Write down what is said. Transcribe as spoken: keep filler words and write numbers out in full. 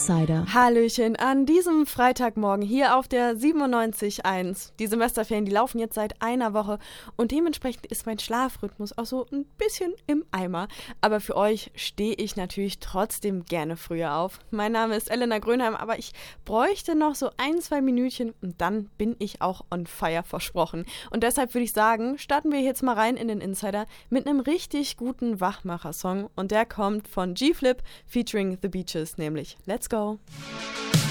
Insider. Hallöchen an diesem Freitagmorgen hier auf der siebenundneunzig Komma eins. Die Semesterferien, die laufen jetzt seit einer Woche und dementsprechend ist mein Schlafrhythmus auch so ein bisschen im Eimer. Aber für euch stehe ich natürlich trotzdem gerne früher auf. Mein Name ist Elena Grönheim, aber ich bräuchte noch so ein, zwei Minütchen und dann bin ich auch on fire, versprochen. Und deshalb würde ich sagen, starten wir jetzt mal rein in den Insider mit einem richtig guten Wachmacher-Song und der kommt von G-Flip featuring The Beaches, nämlich Let's Go.